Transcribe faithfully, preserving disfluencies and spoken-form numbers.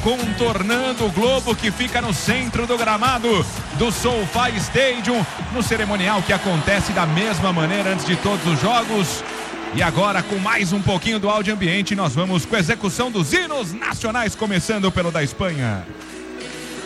contornando o globo que fica no centro do gramado do SoFi Stadium, no cerimonial que acontece da mesma maneira antes de todos os jogos. E agora, com mais um pouquinho do áudio ambiente, nós vamos com a execução dos hinos nacionais, começando pelo da Espanha.